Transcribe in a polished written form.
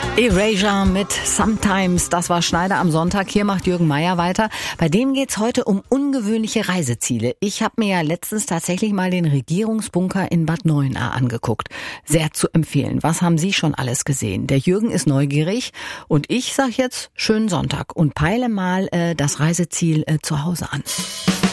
Erasure mit Sometimes, das war Schneider am Sonntag. Hier macht Jürgen Meier weiter. Bei dem geht's heute um ungewöhnliche Reiseziele. Ich habe mir ja letztens tatsächlich mal den Regierungsbunker in Bad Neuenahr angeguckt. Sehr zu empfehlen. Was haben Sie schon alles gesehen? Der Jürgen ist neugierig und ich sag jetzt schönen Sonntag und peile mal das Reiseziel zu Hause an.